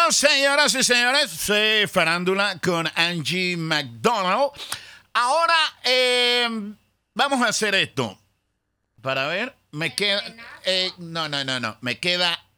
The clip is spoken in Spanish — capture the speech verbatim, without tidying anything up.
Bueno, señoras y señores, soy Farándula con Angie McDonald. Ahora eh, vamos a hacer esto. Para ver, me queda... Eh, no, no, no, no. Me queda